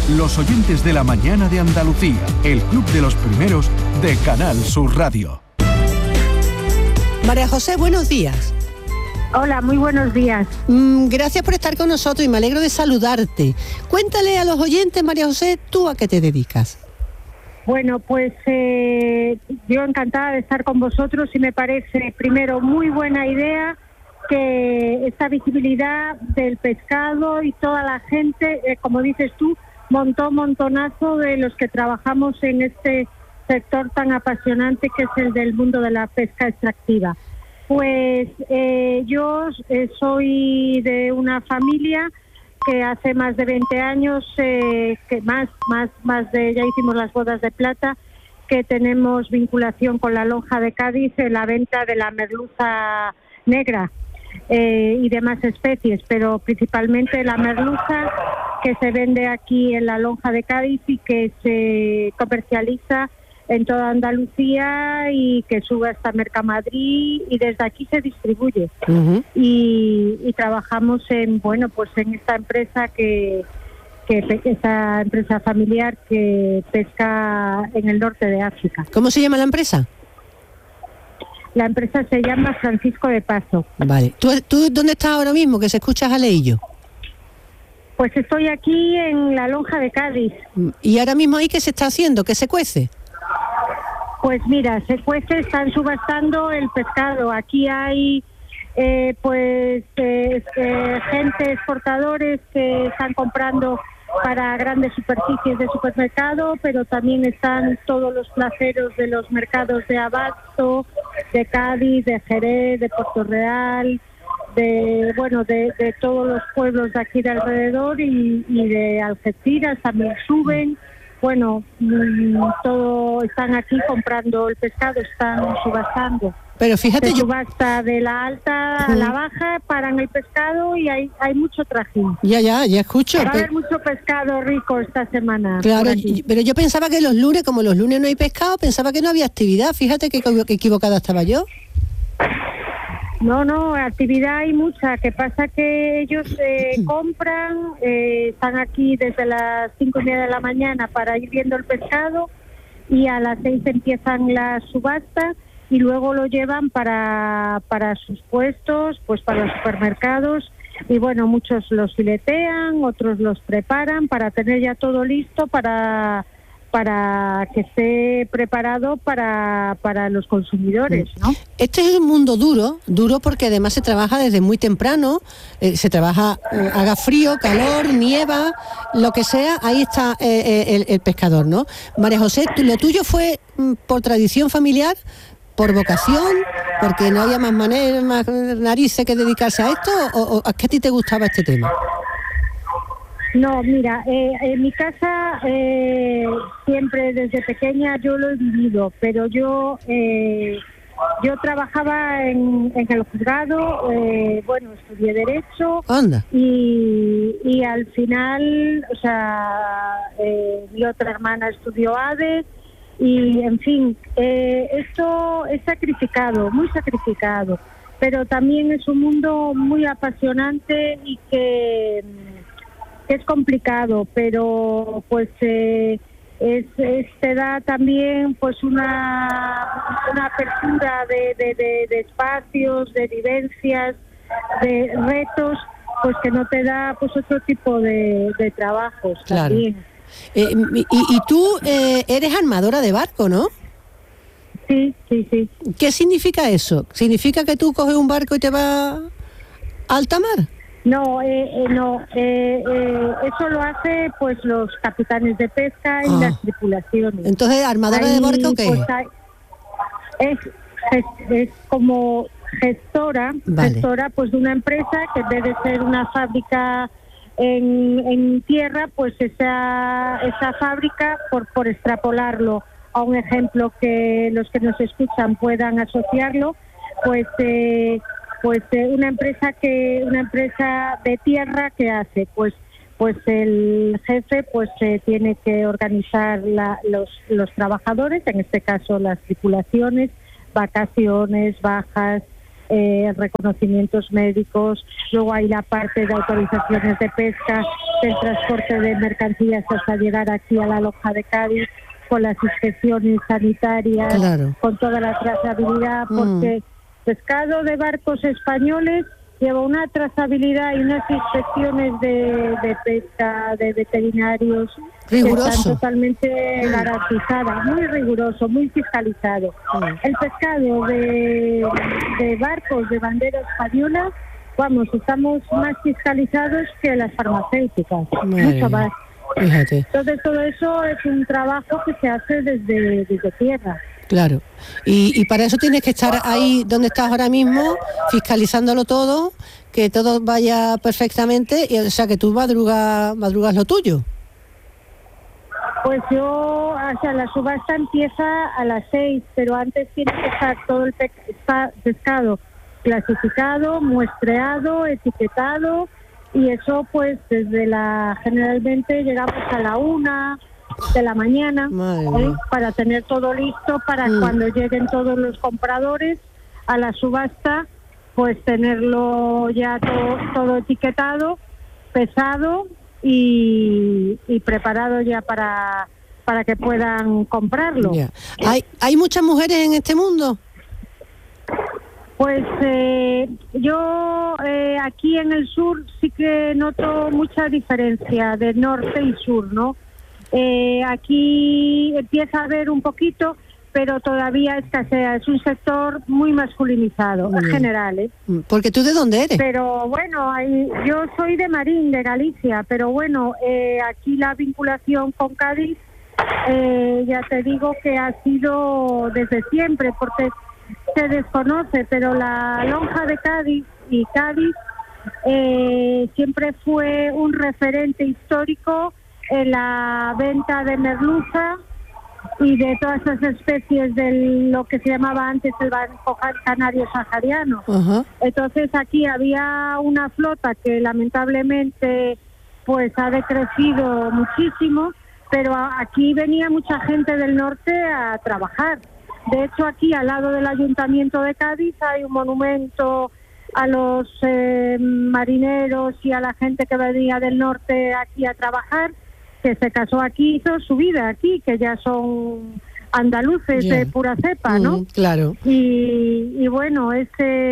los oyentes de la mañana de Andalucía, el club de los primeros de Canal Sur Radio. María José, buenos días. Hola, muy buenos días. Gracias por estar con nosotros y me alegro de saludarte. Cuéntale a los oyentes, María José, ¿tú a qué te dedicas? Bueno, pues yo encantada de estar con vosotros y me parece, primero, muy buena idea que esta visibilidad del pescado y toda la gente, como dices tú, montonazo de los que trabajamos en este sector tan apasionante que es el del mundo de la pesca extractiva. Pues yo soy de una familia que hace más de 20 años, que ya hicimos las bodas de plata, que tenemos vinculación con la lonja de Cádiz en la venta de la merluza negra y demás especies, pero principalmente la merluza que se vende aquí en la lonja de Cádiz y que se comercializa en toda Andalucía y que sube hasta Mercamadrid y desde aquí se distribuye. Uh-huh. Y trabajamos en esta empresa esta empresa familiar que pesca en el norte de África. ¿Cómo se llama la empresa? La empresa se llama Francisco de Paso. Vale. ¿Tú dónde estás ahora mismo, que se escucha jaleillo? Pues estoy aquí en la lonja de Cádiz. ¿Y ahora mismo ahí qué se está haciendo? ¿Qué se cuece? Pues mira, se cuece, están subastando el pescado. Aquí hay gente, exportadores que están comprando para grandes superficies de supermercado, pero también están todos los placeros de los mercados de Abasto, de Cádiz, de Jerez, de Puerto Real, de todos los pueblos de aquí de alrededor y de Algeciras también suben. Bueno, todo están aquí comprando el pescado, están subastando. Pero fíjate, se subasta de la alta a la baja, paran el pescado y hay mucho trajín. Ya escucho. Va a haber mucho pescado rico esta semana. Claro, pero yo pensaba que como los lunes no hay pescado, pensaba que no había actividad. Fíjate que equivocada estaba yo. No, actividad hay mucha. Que pasa que ellos compran, están aquí desde las 5:30 de la mañana para ir viendo el pescado y a las 6 empiezan las subastas y luego lo llevan para sus puestos, pues para los supermercados y bueno, muchos los filetean, otros los preparan para tener ya todo listo para que esté preparado para los consumidores, ¿no? Este es un mundo duro porque además se trabaja desde muy temprano, se trabaja, haga frío, calor, nieva, lo que sea, ahí está el pescador, ¿no? María José, ¿lo tuyo fue por tradición familiar, por vocación, porque no había más narices que dedicarse a esto, o es que a ti te gustaba este tema? No, mira, en mi casa siempre desde pequeña yo lo he vivido, pero yo trabajaba en el juzgado, estudié Derecho. Anda. Y al final, mi otra hermana estudió ADE y, en fin, esto es sacrificado, muy sacrificado, pero también es un mundo muy apasionante y que es complicado, pero pues te da también pues una apertura de espacios, de vivencias, de retos, pues que no te da pues otro tipo de trabajos. Claro. También. Y tú eres armadora de barco, ¿no? Sí. ¿Qué significa eso? ¿Significa que tú coges un barco y te vas a alta mar? No, eso lo hace pues los capitanes de pesca y las tripulaciones. Entonces, ¿armadora de barco qué es como gestora, vale. Gestora pues de una empresa que en vez de ser una fábrica en tierra, pues esa fábrica, por extrapolarlo a un ejemplo que los que nos escuchan puedan asociarlo, pues una empresa de tierra que hace pues el jefe pues tiene que organizar los trabajadores, en este caso las tripulaciones, vacaciones, bajas, reconocimientos médicos, luego hay la parte de autorizaciones de pesca, del transporte de mercancías hasta llegar aquí a la lonja de Cádiz, con las inspecciones sanitarias, claro, con toda la trazabilidad, porque pescado de barcos españoles lleva una trazabilidad y unas inspecciones de pesca, de veterinarios, riguroso, que están totalmente garantizadas, muy riguroso, muy fiscalizado. El pescado de barcos de bandera española, vamos, estamos más fiscalizados que las farmacéuticas, mucho más. Fíjate. Entonces todo eso es un trabajo que se hace desde tierra. Claro, y para eso tienes que estar ahí donde estás ahora mismo, fiscalizándolo todo, que todo vaya perfectamente, y o sea que tú madrugas lo tuyo. Pues yo, o sea, la subasta empieza a las 6, pero antes tiene que estar todo el pescado clasificado, muestreado, etiquetado, y eso pues generalmente llegamos a la 1 de la mañana, para tener todo listo para cuando lleguen todos los compradores a la subasta, pues tenerlo ya todo etiquetado, pesado y preparado ya para que puedan comprarlo. Yeah. ¿Hay muchas mujeres en este mundo? Pues yo aquí en el sur sí que noto mucha diferencia de norte y sur, ¿no? Aquí empieza a haber un poquito, pero todavía escasea. Es un sector muy masculinizado, en general, ¿eh? Porque tú, ¿de dónde eres? Pero bueno, yo soy de Marín, de Galicia, pero bueno, aquí la vinculación con Cádiz, ya te digo que ha sido desde siempre, porque se desconoce, pero la lonja de Cádiz y Cádiz siempre fue un referente histórico en la venta de merluza y de todas esas especies de lo que se llamaba antes el banco canario sahariano. Entonces aquí había una flota que lamentablemente pues ha decrecido muchísimo, pero aquí venía mucha gente del norte a trabajar. De hecho, aquí al lado del Ayuntamiento de Cádiz hay un monumento a los marineros y a la gente que venía del norte aquí a trabajar, que se casó aquí, hizo su vida aquí, que ya son andaluces de pura cepa, ¿no? Claro. Y bueno, es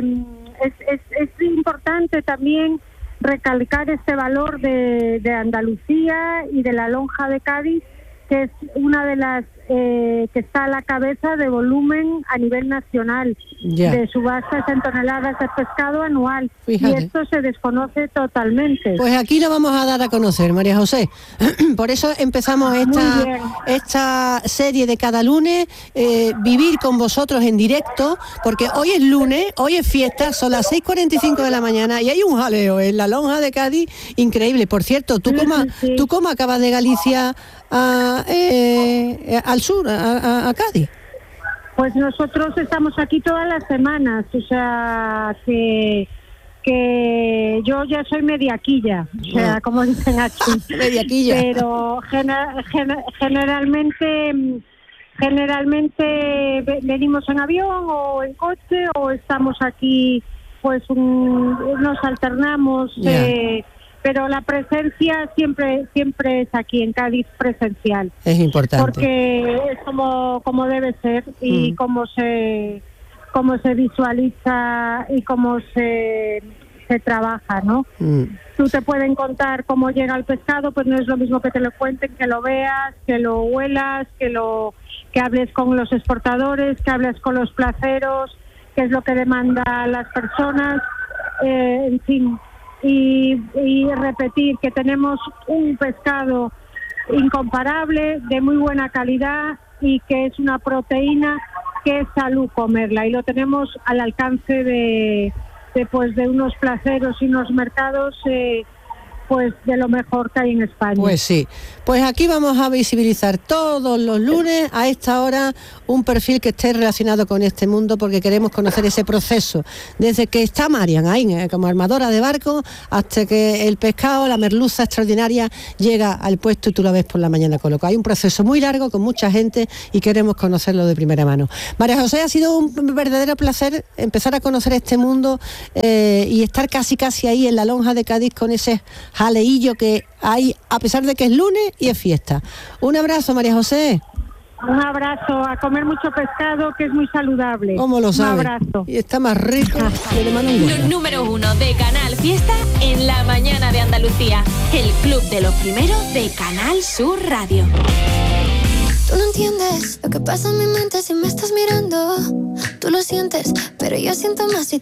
importante también recalcar este valor de Andalucía y de la lonja de Cádiz, que es una de las que está a la cabeza de volumen a nivel nacional, de subastas en toneladas de pescado anual. Fíjate. Y esto se desconoce totalmente. Pues aquí lo vamos a dar a conocer, María José. Por eso empezamos esta serie de cada lunes, vivir con vosotros en directo, porque hoy es lunes, hoy es fiesta, son las 6:45 de la mañana y hay un jaleo en la lonja de Cádiz increíble. Por cierto, ¿tú cómo acabas de Galicia al sur, a Cádiz? Pues nosotros estamos aquí todas las semanas, o sea que yo ya soy mediaquilla, o sea, como dicen aquí. Mediaquilla. Pero generalmente venimos en avión o en coche, o estamos aquí, pues nos alternamos. Pero la presencia siempre es aquí en Cádiz, presencial. Es importante. Porque es como debe ser y cómo se visualiza y cómo se trabaja, ¿no? Tú te pueden contar cómo llega el pescado, pues no es lo mismo que te lo cuenten, que lo veas, que lo huelas, que hables con los exportadores, que hables con los placeros, qué es lo que demandan las personas, en fin. Y repetir que tenemos un pescado incomparable, de muy buena calidad y que es una proteína que es salud comerla, y lo tenemos al alcance de unos placeros y unos mercados pues de lo mejor que hay en España. Pues sí, pues aquí vamos a visibilizar todos los lunes a esta hora un perfil que esté relacionado con este mundo, porque queremos conocer ese proceso, desde que está Marian ahí como armadora de barco hasta que el pescado, la merluza extraordinaria, llega al puesto y tú lo ves por la mañana colocado. Hay un proceso muy largo con mucha gente y queremos conocerlo de primera mano. María José, ha sido un verdadero placer empezar a conocer este mundo y estar casi ahí en la lonja de Cádiz con ese jaleillo que hay, a pesar de que es lunes y es fiesta. Un abrazo, María José. Un abrazo, a comer mucho pescado, que es muy saludable. ¿Cómo lo sabe? Un abrazo. Y está más rico que de mano. Número 1 de Canal Fiesta en la mañana de Andalucía. El club de los primeros de Canal Sur Radio. Tú no entiendes lo que pasa en mi mente si me estás mirando. Tú lo sientes, pero yo siento más si